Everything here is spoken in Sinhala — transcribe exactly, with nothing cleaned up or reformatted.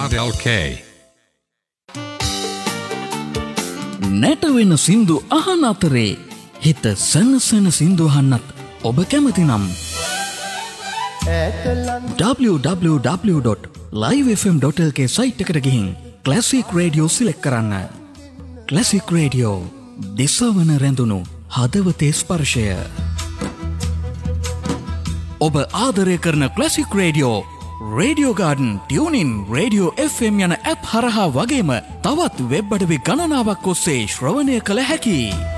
R L K. නැටවෙන සින්දු අහන අතරේ හිත සනසන සින්දු අහන්නත් ඔබ කැමති නම් w w w dot live f m dot l k site එකට ගිහින් ක්ලාසික් රේඩියෝ සිලෙක්ට් කරන්න. ක්ලාසික් රේඩියෝ දිසවන රැඳුණු හදවතේ ස්පර්ශය. ඔබ ආදරය කරන classic radio radio garden, tuning, radio F M යන ඇප් හරහා වගේම තවත් වෙබ් අඩවි ගණනාවක් ඔස්සේ ශ්‍රවණය කළ හැකි.